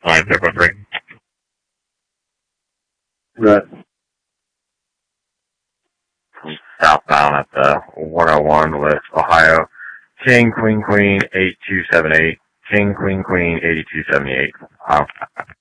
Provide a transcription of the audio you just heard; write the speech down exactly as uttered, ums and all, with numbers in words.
Nine zero three. Right. Southbound at the one oh one with Ohio. King, Queen, Queen, eight two seven eight. King, Queen, Queen, eighty-two seventy-eight. Ohio.